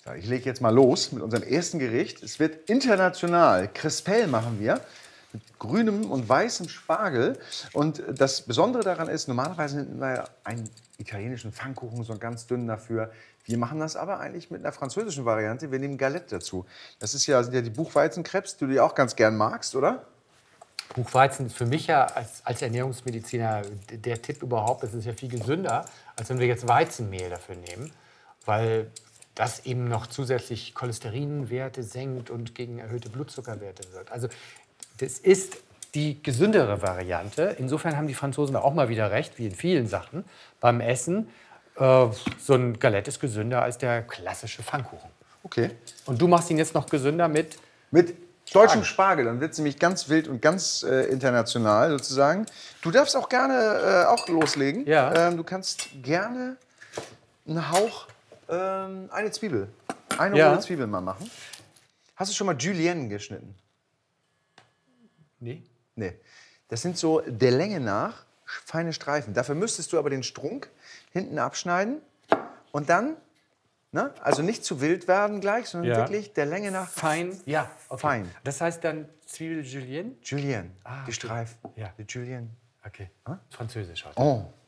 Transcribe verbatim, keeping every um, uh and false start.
So, ich lege jetzt mal los mit unserem ersten Gericht. Es wird international. Crespel machen wir mit grünem und weißem Spargel. Und das Besondere daran ist, normalerweise nehmen wir einen italienischen Pfannkuchen, so ganz dünn dafür. Wir machen das aber eigentlich mit einer französischen Variante. Wir nehmen Galette dazu. Das ist ja, sind ja die Buchweizenkrebs, die du ja auch ganz gern magst, oder? Buchweizen ist für mich ja als, als Ernährungsmediziner der Tipp überhaupt. Das ist ja viel gesünder, als wenn wir jetzt Weizenmehl dafür nehmen, weil das eben noch zusätzlich Cholesterinwerte senkt und gegen erhöhte Blutzuckerwerte wirkt. Also das ist die gesündere Variante. Insofern haben die Franzosen da auch mal wieder recht, wie in vielen Sachen beim Essen. Äh, so ein Galette ist gesünder als der klassische Pfannkuchen. Okay. Und du machst ihn jetzt noch gesünder mit? Mit deutschem Spargel. Dann wird es nämlich ganz wild und ganz äh, international sozusagen. Du darfst auch gerne äh, auch loslegen. Ja. Ähm, du kannst gerne einen Hauch, ähm, eine Zwiebel, eine Ja. rohe Zwiebel mal machen. Hast du schon mal Julienne geschnitten? Nee. Nee. Das sind so der Länge nach feine Streifen. Dafür müsstest du aber den Strunk hinten abschneiden und dann, ne, also nicht zu wild werden gleich, sondern Ja. wirklich der Länge nach Fein? Ja, okay. fein. Das heißt dann Zwiebel Julienne? Julienne, Ah, die okay. Streifen. Ja. Die Julienne. Okay. Hm? Französisch heute. Oh.